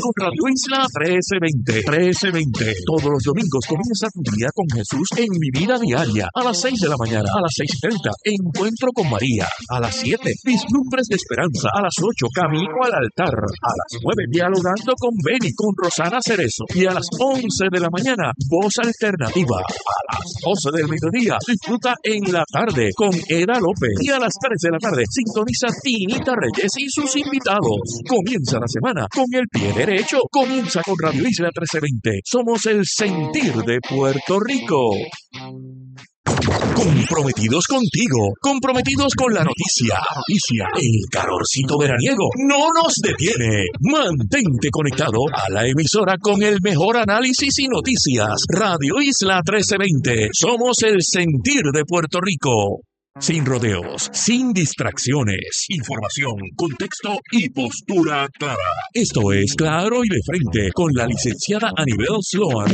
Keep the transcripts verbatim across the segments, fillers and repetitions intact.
con Radio Isla trece veinte. trece veinte. Todos los domingos comienza tu día con Jesús en Mi Vida Diaria. A las seis de la mañana, a las seis y treinta, Encuentro con María. A las siete, Vislumbres de Esperanza. A las ocho, Camino al Altar. A las nueve, Dialogando con Beni, con Rosana Cerezo. Y a las once de la mañana, Voz Alternativa. A las doce del mediodía, disfruta En la Tarde con Eda López. Y a las tres de la tarde, sintoniza Tinita Reyes y sus invitados. Comienza la semana con el pie derecho. Comienza con Radio Isla trece veinte. Somos el sentir de Puerto Rico. Comprometidos contigo, comprometidos con la noticia. noticia. El calorcito veraniego no nos detiene. Mantente conectado a la emisora con el mejor análisis y noticias. Radio Isla trece veinte. Somos el sentir de Puerto Rico. Sin rodeos, sin distracciones, información, contexto y postura clara. Esto es Claro y de Frente con la licenciada Anibel Sloan.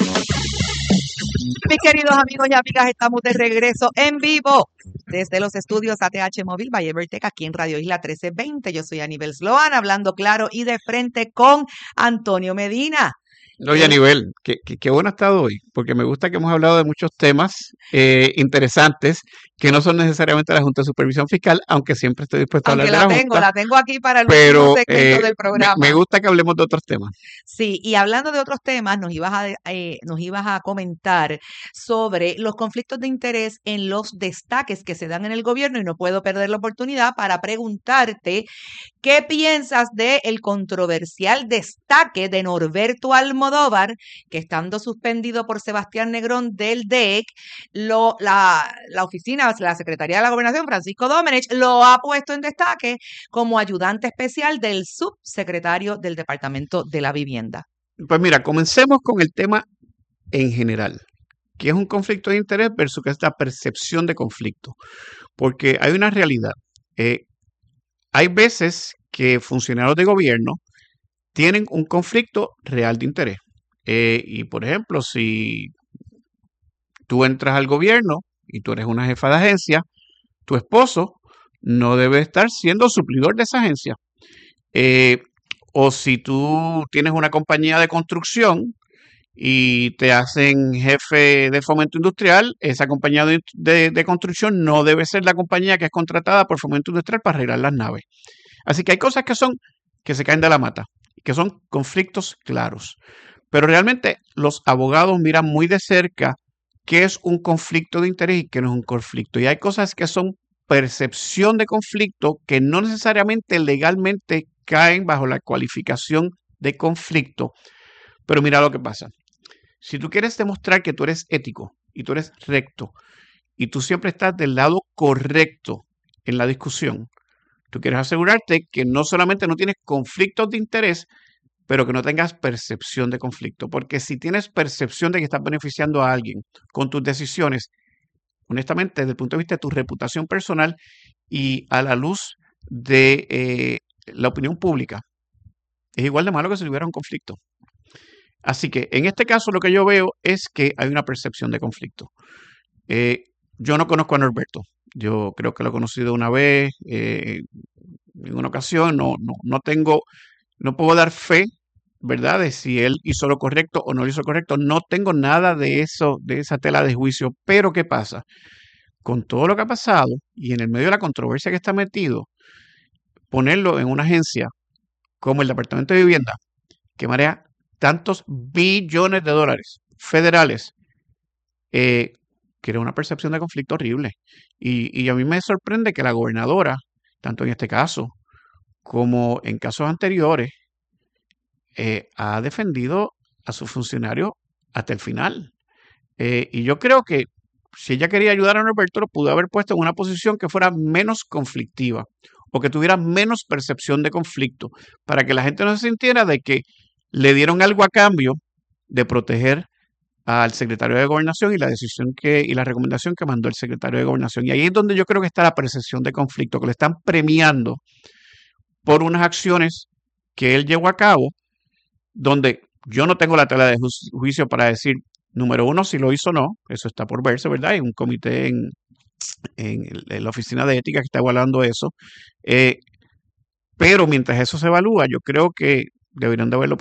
Mis queridos amigos y amigas, estamos de regreso en vivo desde los estudios A T H Móvil Valle Vertec, aquí en Radio Isla trece veinte. Yo soy Anibel Sloan, hablando claro y de frente con Antonio Medina. Oye, Anibel, qué, qué, qué bueno ha estado hoy, porque me gusta que hemos hablado de muchos temas eh, interesantes que no son necesariamente de la Junta de Supervisión Fiscal, aunque siempre estoy dispuesto Aunque a hablar la de la tengo, Junta. la tengo aquí para el pero, último segmento eh, del programa. Me, me gusta que hablemos de otros temas. Sí, y hablando de otros temas, nos ibas a, eh, nos ibas a comentar sobre los conflictos de interés en los destaques que se dan en el gobierno, y no puedo perder la oportunidad para preguntarte qué piensas del controversial destaque de Norberto Almodóvar, que estando suspendido por Sebastián Negrón del D E C, lo, la, la oficina, la Secretaría de la Gobernación, Francisco Domenech, lo ha puesto en destaque como ayudante especial del subsecretario del Departamento de la Vivienda. Pues mira, comencemos con el tema en general, que es un conflicto de interés versus que es la percepción de conflicto, porque hay una realidad. Eh, hay veces que funcionarios de gobierno tienen un conflicto real de interés. Eh, y por ejemplo, si tú entras al gobierno y tú eres una jefa de agencia, tu esposo no debe estar siendo suplidor de esa agencia. Eh, o si tú tienes una compañía de construcción y te hacen jefe de fomento industrial, esa compañía de, de, de construcción no debe ser la compañía que es contratada por fomento industrial para arreglar las naves. Así que hay cosas que son que se caen de la mata, que son conflictos claros. Pero realmente los abogados miran muy de cerca qué es un conflicto de interés y qué no es un conflicto. Y hay cosas que son percepción de conflicto que no necesariamente legalmente caen bajo la cualificación de conflicto. Pero mira lo que pasa. Si tú quieres demostrar que tú eres ético y tú eres recto y tú siempre estás del lado correcto en la discusión, tú quieres asegurarte que no solamente no tienes conflictos de interés, pero que no tengas percepción de conflicto. Porque si tienes percepción de que estás beneficiando a alguien con tus decisiones, honestamente, desde el punto de vista de tu reputación personal y a la luz de eh, la opinión pública, es igual de malo que si hubiera un conflicto. Así que en este caso lo que yo veo es que hay una percepción de conflicto. Eh, yo no conozco a Norberto. Yo creo que lo he conocido una vez, eh, en una ocasión. No, no, no tengo, no puedo dar fe, ¿verdad?, de si él hizo lo correcto o no lo hizo lo correcto. No tengo nada de eso, de esa tela de juicio. Pero ¿qué pasa? Con todo lo que ha pasado y en el medio de la controversia que está metido, ponerlo en una agencia como el Departamento de Vivienda, que marea tantos billones de dólares federales, eh, crea una percepción de conflicto horrible. Y, y a mí me sorprende que la gobernadora, tanto en este caso como en casos anteriores, eh, ha defendido a sus funcionarios hasta el final. Eh, y yo creo que si ella quería ayudar a Norberto, lo pudo haber puesto en una posición que fuera menos conflictiva o que tuviera menos percepción de conflicto, para que la gente no se sintiera de que le dieron algo a cambio de proteger al secretario de Gobernación y la decisión que y la recomendación que mandó el secretario de Gobernación. Y ahí es donde yo creo que está la percepción de conflicto, que le están premiando por unas acciones que él llevó a cabo, donde yo no tengo la tela de ju- juicio para decir, número uno, si lo hizo o no. Eso está por verse, ¿verdad? Hay un comité en, en, en la oficina de ética que está evaluando eso. Eh, pero mientras eso se evalúa, yo creo que deberían de haberlo